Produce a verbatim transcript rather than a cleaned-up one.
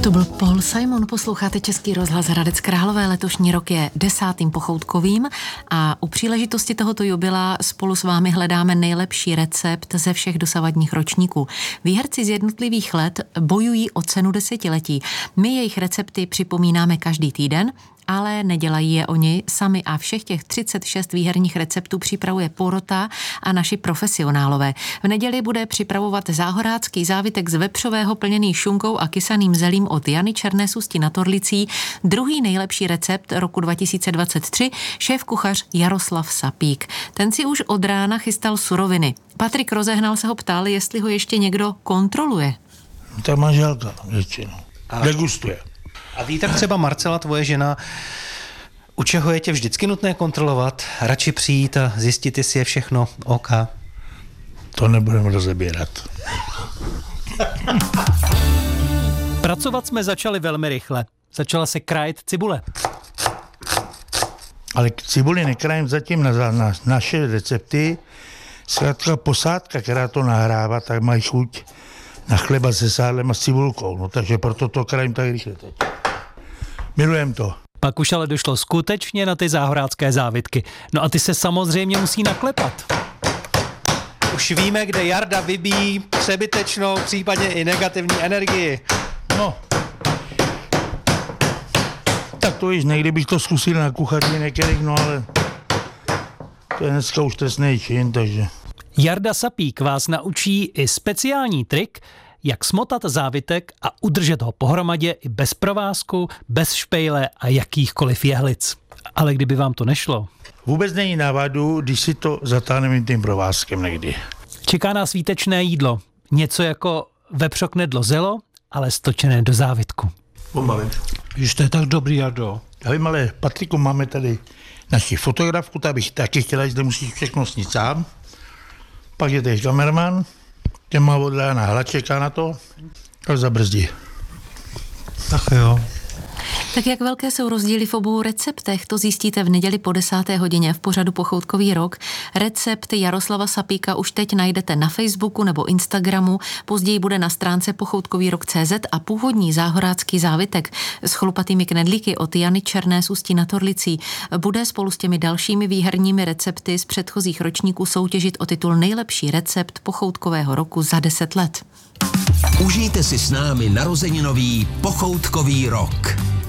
To byl Paul Simon, posloucháte Český rozhlas Hradec Králové. Letošní rok je desátým pochoutkovým a u příležitosti tohoto jubilea spolu s vámi hledáme nejlepší recept ze všech dosavadních ročníků. Výherci z jednotlivých let bojují o cenu desetiletí. My jejich recepty připomínáme každý týden, ale nedělají je oni sami a všech těch třicet šest výherních receptů připravuje porota a naši profesionálové. V neděli bude připravovat záhorácký závitek z vepřového plněný šunkou a kysaným zelím od Jany Černé z Ústí nad Orlicí. Druhý nejlepší recept roku dva tisíce dvacet tři šéfkuchař Jaroslav Sapík. Ten si už od rána chystal suroviny. Patrik Rozehnal se ho ptal, jestli ho ještě někdo kontroluje. Ta manželka většinou degustuje. A ví tak třeba Marcela, tvoje žena, u čeho je tě vždycky nutné kontrolovat? Radši přijít a zjistit, jestli je všechno OK? To nebudeme rozebírat. Pracovat jsme začali velmi rychle. Začala se krájet cibule. Ale cibuli nekrajím zatím na, na naše recepty. Zkrátka posádka, která to nahrává, tak mají chuť na chleba se sádlem a s cibulkou. No, takže proto to krajím tak rychle teď. Milujem to. Pak už ale došlo skutečně na ty záhorácké závitky. No a ty se samozřejmě musí naklepat. Už víme, kde Jarda vybíjí přebytečnou, případně i negativní energii. No. Tak to již někdy bych to zkusil na kuchaři některých, no ale to je dneska už trestný čin, takže... Jarda Sapík vás naučí i speciální trik, jak smotat závitek a udržet ho pohromadě i bez provázku, bez špejle a jakýchkoliv jehlic. Ale kdyby vám to nešlo... Vůbec není návadu, když si to zatáhneme tím provázkem někdy. Čeká nás výtečné jídlo. Něco jako vepřoknedlo zelo, ale stočené do závitku. Bomba, Víš, to je tak dobrý, Jardo. Já vím, ale Patriku, máme tady naši fotografku, ta bych taky chtěla, že musíš všechno snít sám. Pak je tady kamerman, ten má od rána hlad, čeká na to a zabrzdí. Tak jo. Tak jak velké jsou rozdíly v obou receptech, to zjistíte v neděli po desáté hodině v pořadu Pochoutkový rok. Recept Jaroslava Sapíka už teď najdete na Facebooku nebo Instagramu, později bude na stránce pochoutkovýrok tečka cé zet a původní záhorácký závitek s chlupatými knedlíky od Jany Černé z Ústí nad Orlicí bude spolu s těmi dalšími výherními recepty z předchozích ročníků soutěžit o titul nejlepší recept pochoutkového roku za deset let. Užijte si s námi narozeninový Pochoutkový rok.